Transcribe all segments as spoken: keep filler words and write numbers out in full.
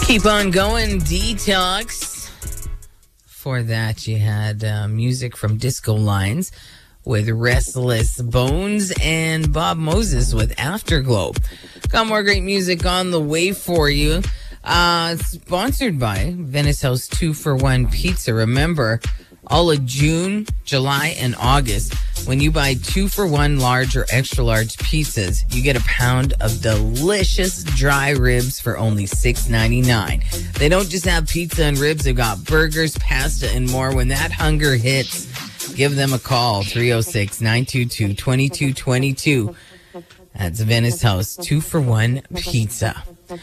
Keep on going, Detox. For that, you had uh, music from Disco Lines with Restless Bones and Bob Moses with Afterglow. Got more great music on the way for you. Uh, sponsored by Venice House two for one Pizza. Remember, all of June, July, and August, when you buy two for one large or extra large pizzas, you get a pound of delicious dry ribs for only six ninety-nine. They don't just have pizza and ribs, they've got burgers, pasta, and more. When that hunger hits, give them a call, three oh six, nine two two, two two two two. That's Venice House, two for one Pizza.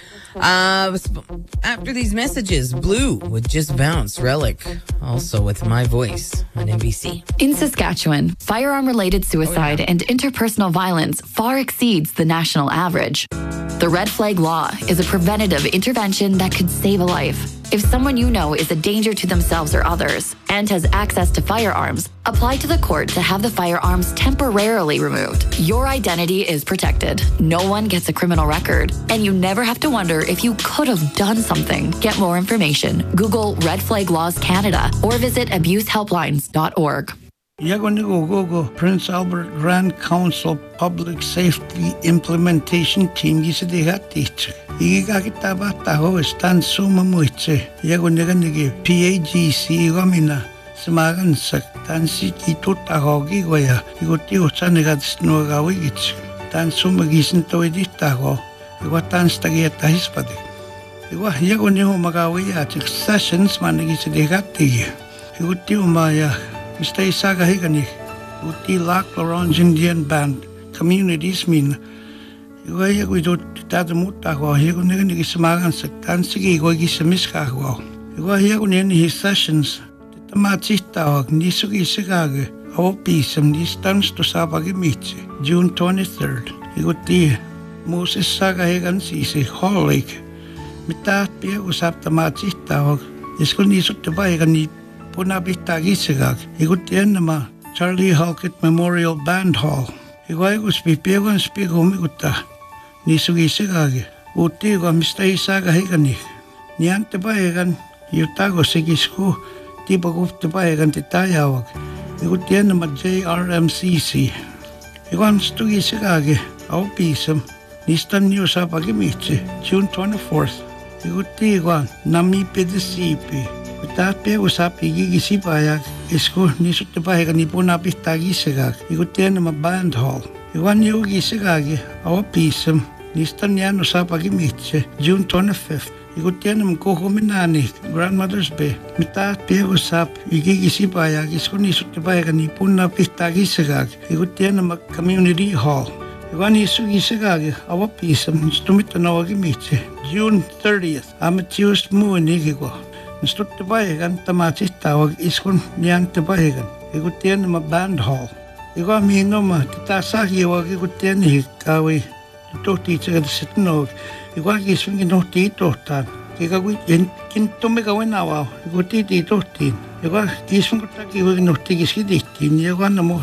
Uh, after these messages, Blue with Just Bounce, Relic, also with My Voice on N B C. In Saskatchewan, firearm-related suicide Oh, yeah. and interpersonal violence far exceeds the national average. The Red Flag Law is a preventative intervention that could save a life. If someone you know is a danger to themselves or others and has access to firearms, apply to the court to have the firearms temporarily removed. Your identity is protected. No one gets a criminal record, and you never have to wonder if you could have done something. Get more information. Google Red Flag Laws Canada or visit abuse helplines dot org. Yagonigogogo, Prince Albert Grand Council Public Safety Implementation Team Gisidihati. Igakitaba taho stan suma muitse. Yagoniganigi P A G C Gomina. Samagan sak tansi kito taho gigoya. Igoti utsanegat snogawigits. Tan suma gisinto editaho. Igwatan stagieta hispade. Igwa yagoniho magawiya tik sessions manigisidihati. Igoti umaya. Mister Isaga Higani, Uti Lac Laurence Indian Band, Communities Min. Iwaya we do Tadamutago, Higunigi Samagan Satansigi, Gogisamiskago. Iwaya in his sessions, the Tamatita, Nisugi Sigage, our peace, and these tons to Sabagimichi, June twenty-third. Iguti Moses Saga Higan Sisi, Hall Lake. Mitat Pia was up the Matita, Iskunisut the Baigani. Punabita Gisigag, Igutianama, Charlie Halkett Memorial Band Hall. Iguagus Pipiagan Spigumiguta, Nisugisigag, Utigo Mister Isaga Higani, Niante Baegan, Utago Sigisku, Tibagup the Baegan Titayawag, Igutianama J R M C C. Iguan Stugisigage, our pisum, Nistan News Apagimichi, June twenty-fourth. Igutigo Nami Pedisipi. Tapi usap igigisi payak isko nisut payak ni puna pitagi segag igutian ma band hall iwan yugi segagi awa pisem nistan yan usap agimitse June twenty-fifth igutian ma kohominani grandmother's bay mitapi usap igigisi payak isko nisut payak ni puna pitagi segag igutian ma community hall iwan isugi segagi awa pisem stumita na agimitse June thirtieth amateurs mu nigigo Stut the Baegan, Tamatita, Iskun, Nian the Baegan. Igutian ma band hall. Igo me no ma, Tasaki, or Igutian, Kawi, the two teacher at the sitting of. Igwagi swinging no tea tortan. Igawit in Kintomega when our Igoti tortin. Igwa Gismutaki with no tigiskiditin, Yaganamo,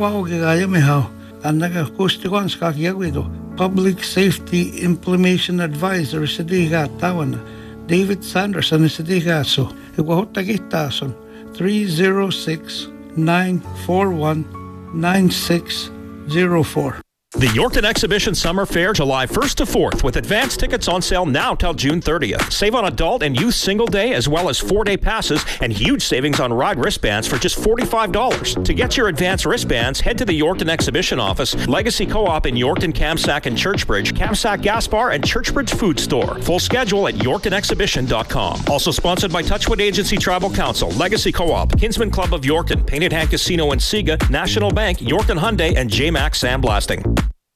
Yagwaga, and Naga Costigonska Yaguido. Public Safety Implementation Advisor, Sadiga Tawana. David Sanderson is the Gaso. Iwahotagitason three oh six, nine four one, nine six oh four. The Yorkton Exhibition Summer Fair, July first to fourth, with advance tickets on sale now till June thirtieth. Save on adult and youth single day, as well as four-day passes, and huge savings on ride wristbands for just forty-five dollars. To get your advance wristbands, head to the Yorkton Exhibition Office, Legacy Co-op in Yorkton, Kamsack, and Churchbridge, Kamsack Gas Bar, and Churchbridge Food Store. Full schedule at yorkton exhibition dot com. Also sponsored by Touchwood Agency Tribal Council, Legacy Co-op, Kinsman Club of Yorkton, Painted Hand Casino and Siga, National Bank, Yorkton Hyundai, and J-Max Sandblasting.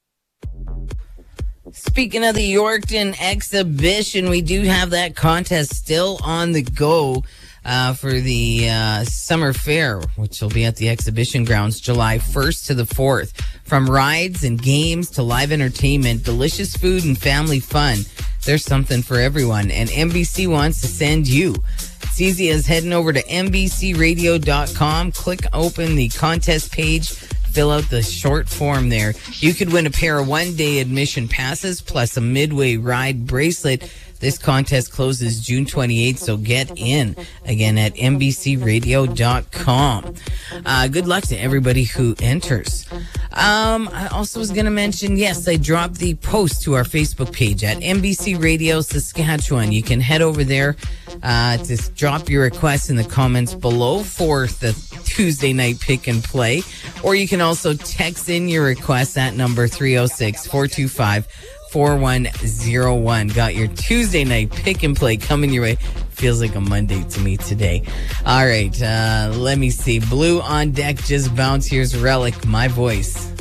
Speaking of the Yorkton exhibition, we do have that contest still on the go uh, for the uh, summer fair, which will be at the exhibition grounds July first to the fourth. From rides and games to live entertainment, delicious food and family fun, there's something for everyone. And N B C wants to send you. It's easy as heading over to N B C radio dot com, click open the contest page, fill out the short form there. You could win a pair of one-day admission passes plus a Midway ride bracelet This contest closes June twenty-eighth, so get in again at N B C radio dot com. Uh, good luck to everybody who enters. Um, I also was going to mention, yes, I dropped the post to our Facebook page at N B C Radio Saskatchewan. You can head over there uh, to drop your requests in the comments below for the Tuesday night pick and play, or you can also text in your requests at number three oh six, four two five, four one oh one. Got your Tuesday night pick and play coming your way. Feels like a Monday to me today. All right, uh, let me see. Blue on deck, just bounce. Here's Relic, My Voice.